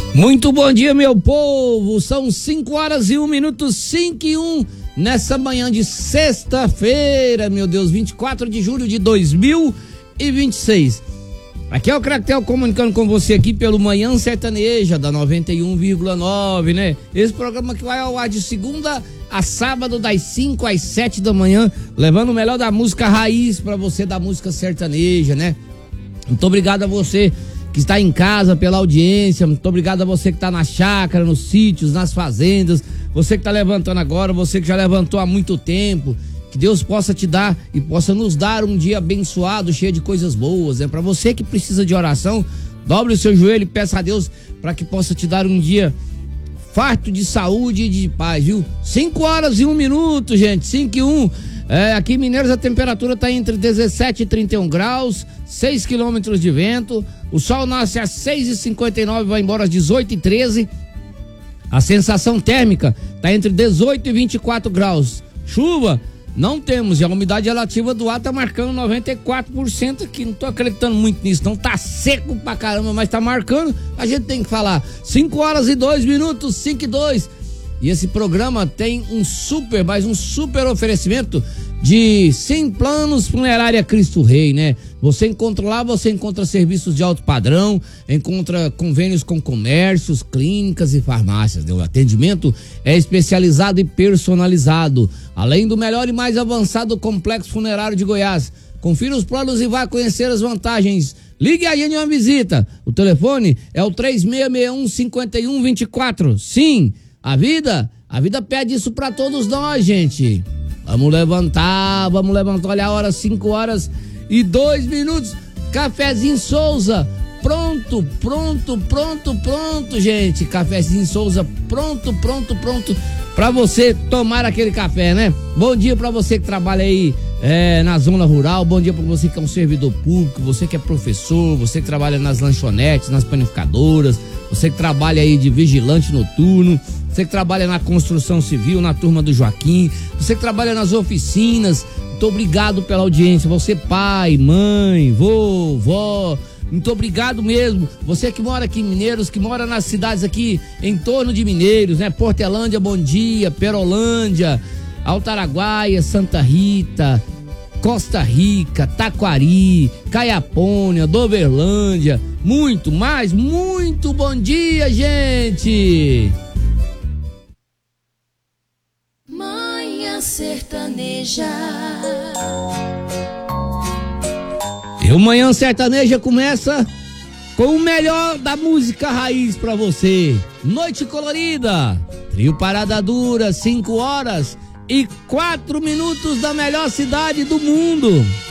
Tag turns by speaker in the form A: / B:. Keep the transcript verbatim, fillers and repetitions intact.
A: Muito bom dia, meu povo, são cinco horas e um minuto, cinco e um, nessa manhã de sexta-feira, meu Deus, vinte e quatro de julho de dois mil e vinte e seis. Aqui é o Cractel comunicando com você aqui pelo Manhã Sertaneja da noventa e um vírgula nove, né? Esse programa que vai ao ar de segunda a sábado das cinco às sete da manhã, levando o melhor da música raiz pra você, da música sertaneja, né? Muito obrigado a você que está em casa pela audiência, muito obrigado a você que está na chácara, nos sítios, nas fazendas, você que está levantando agora, você que já levantou há muito tempo. Que Deus possa te dar e possa nos dar um dia abençoado, cheio de coisas boas, né? Para você que precisa de oração, dobre o seu joelho e peça a Deus para que possa te dar um dia farto de saúde e de paz, viu? cinco horas e um minuto, gente, cinco e um. É, aqui em Mineiros a temperatura está entre dezessete e trinta e um graus, seis quilômetros de vento. O sol nasce às seis e cinquenta e nove, vai embora às dezoito e treze. A sensação térmica está entre dezoito e vinte e quatro graus. Chuva não temos, e a umidade relativa do ar está marcando noventa e quatro por cento aqui. Não tô acreditando muito nisso, não. Tá seco pra caramba, mas tá marcando. A gente tem que falar. cinco horas e dois minutos, cinco e dois. E esse programa tem um super, mais um super oferecimento de Sim Planos Funerária Cristo Rei, né? Você encontra lá, você encontra serviços de alto padrão, encontra convênios com comércios, clínicas e farmácias, né? O atendimento é especializado e personalizado, além do melhor e mais avançado complexo funerário de Goiás. Confira os planos e vá conhecer as vantagens. Ligue a gente uma visita. O telefone é o três seis seis um, cinco um dois quatro. Sim, a vida, a vida pede isso pra todos nós, gente. Vamos levantar, vamos levantar, olha a hora, cinco horas e dois minutos, Cafezinho Souza, pronto, pronto, pronto, pronto, gente, Cafezinho Souza, pronto, pronto, pronto, pra você tomar aquele café, né? Bom dia pra você que trabalha aí é, na zona rural, bom dia pra você que é um servidor público, você que é professor, você que trabalha nas lanchonetes, nas panificadoras, você que trabalha aí de vigilante noturno, você que trabalha na construção civil, na turma do Joaquim, você que trabalha nas oficinas, muito obrigado pela audiência, você pai, mãe, vô, vó, muito obrigado mesmo, você que mora aqui em Mineiros, que mora nas cidades aqui em torno de Mineiros, né, Portelândia, bom dia, Perolândia, Altaraguaia, Santa Rita, Costa Rica, Taquari, Caiapônia, Doverlândia, muito mais, muito bom dia, gente!
B: Manhã Sertaneja.
A: E o Manhã Sertaneja começa com o melhor da música raiz pra você. Noite colorida, trio Parada Dura, cinco horas e quatro minutos da melhor cidade do mundo.